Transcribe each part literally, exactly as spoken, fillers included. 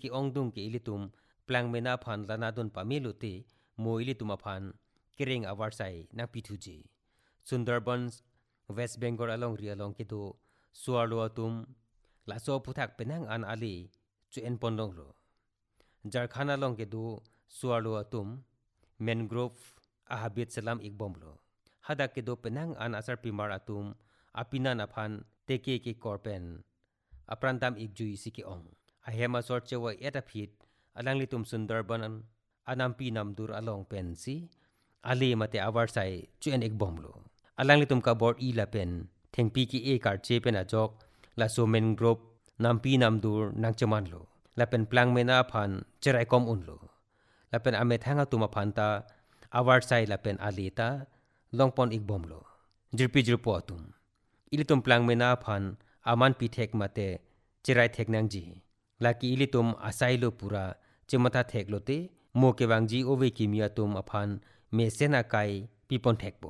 ki ongdung ki ilitum plang mena phan lana dun pamiluti mo ilitum aphan kiring awarsai nang pithuji Sundarbans West Bengal along ri along kidu suarlo atum laso puthak penang an ali chu en pondong lo Jharkhand along kidu suarlo atum mangrove ahabit salam ikbom lo hadak kidu penang an asar pimar atum apinan aphan teke ki korpen aprantam ikjui siki ong ahema sor chewa eta phit alang litum Sundarban anampi namdur along pensi ali mate awarsai chuen ikbom lo alang litum ka bor i la pen thengpi ki e kar che pen ajok la so mangrove nampi namdur nangchaman lo la pen plang mena phan cherai kom un lo la pen ame thanga tuma phanta awarsai la pen alita longpon ikbom lo jirpi jirpo atum ilitum plang mena phan aman pi thek mate cherai thek nangji laki ilitum asailo pura chemata thek lote mo ke wangji ove kimia tum aphan me sena kai pipon thekbo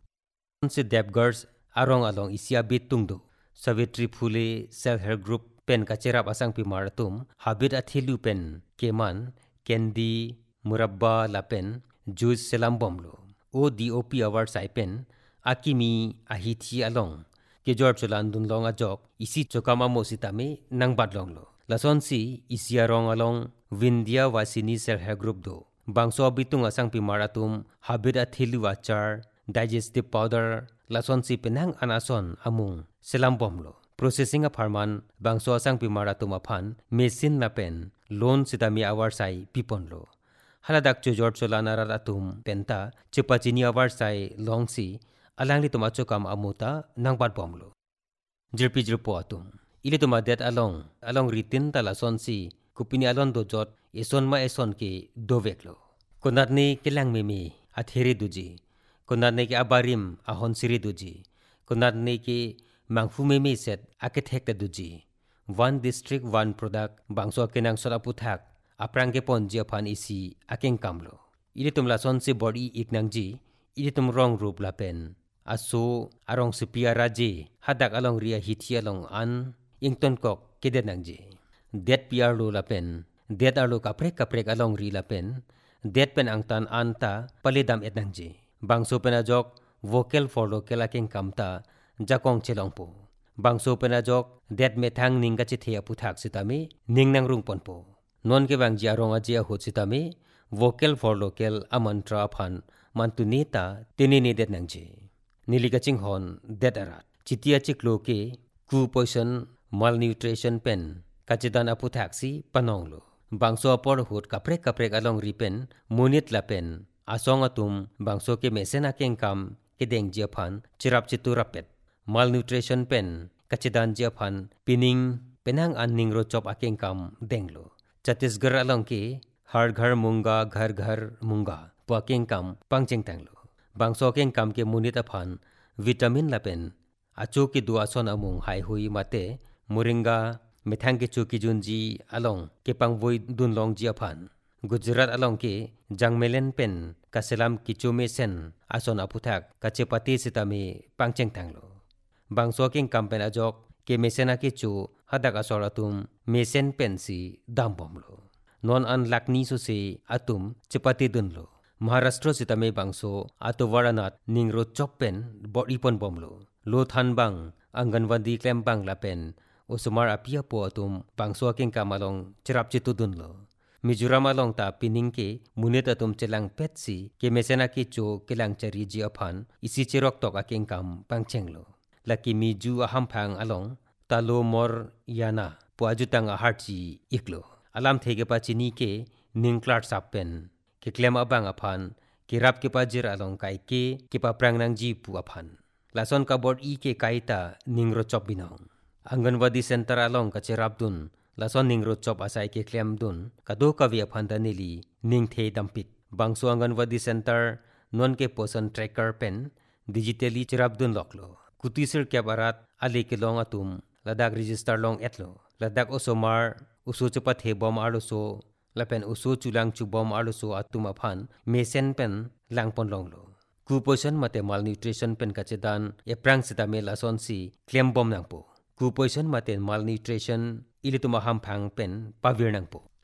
se depgars arong along isia bit tungdo Savitri Phule self help group pen kachera asang pi maratum habit athilu pen keman kendi murabba lapen juice selam bomlo o dop award sai pen akimi ahithi along ke jor chulan dun long ajok isi chokama mositame nangbat longlo lason si isia rong along Vindhya Vasini self help group do bangso bitung asang pi maratum habit athilu achar digestive powder lason si penang anason amung selam bomlo processing a pharman bangso asang pi maratum aphan machine la pen loan sitami awar sai piponlo haladak chu jor cholana ratum penta chepachini awar sai longsi alangli tuma chokam amuta nangbat bomlo jirpi jirpo atum ile tuma det along along ritin tala sonsi kupini alon do jot eson ma eson ke doveklo konatni kelang memi atheri duji konatni ke abarim ahon siri duji konatni ke mangfu memi set akethek duji one district one product bangso kenang sora puthak aprang ke ponji aphan isi akeng kamlo ile tumla sonsi body iknangji ile tum rong rup la pen aso arong sipia raji hadak along ria hithi along an ington kok kedenangji det piar lo la pen det arlo kaprek kaprek along ri la pen det pen angtan anta palidam etnangji bangso pen ajok vocal for local akeng kamta jakong chelongpo bangso pen ajok det methang ninga chi thea puthak sitame ningnang rung ponpo non ke bang jarong ajia ho sitame vocal for local amantra phan mantu neta tinini det nangji nilika chinghon det arat chitia chiklo ke ku poison malnutrition pen kachidan aputhak si panonglo bangso por hut kaprek kaprek along ripen munit lapen asong atum bangso ke mesena kengkam ke deng japhan chirap chiturapet malnutrition pen kachidan japhan pining penang anning ro chop akengkam denglo Chhattisgarh along ke har ghar munga ghar ghar munga pakengkam pangcheng tanglo bangso kengkam ke munit aphan vitamin lapen acho ki duason amung hai hui mate moringa methang ke chuki junji along ke pangvoi dunlong ji aphan Gujarat along ke jangmelen pen kaselam kichume sen ason aputhak kachepati sitame pangcheng tanglo bangso king kampen ajok ke mesena ke chu hadak asoratum mesen pensi dambomlo non an lakni so se atum chepati dunlo Maharashtra sitame bangso ato waranat ningro choppen bodipon bomlo lo thanbang anganwadi klembang lapen osumar apia po atum bangso king kamalong chirap chitudunlo Mizoram along ta pining ke munet atum chelang petsi ke mesena ke cho kelang chari ji aphan isi chirok tok akeng kam pangchenglo laki miju aham phang along talo mor yana puajutang aharchi iklo alam thege pa chini ke ningklar sapen ke klem abang aphan ke rap ke pajir along kai ke ke pa prangnang ji pu aphan lason ka bord i ke kaita ningro chop binong anganwadi center along ka cherapdun lason ningro chop asai ke klem dun kado kawi aphan danili ningthe dampit bangso anganwadi center non ke poson tracker pen digitally cherapdun loklo kutisir ke barat ale ke long atum ladak register long etlo ladak osomar usu chupat he bom aluso lapen usu chulang chu bom aluso atum aphan mesen pen langpon longlo kupoison mate malnutrition pen kachedan eprang sitame lason si klem bom nangpo kupoison mate malnutrition ilituma ham phang pen pavir nangpo